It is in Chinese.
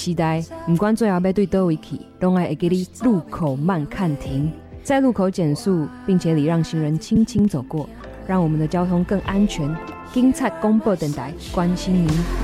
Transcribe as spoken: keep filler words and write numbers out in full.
期待，不管最后要对哪位去，都要会给你路口慢看停，在路口减速，并且礼让行人轻轻走过，让我们的交通更安全。警察广播电台关心您。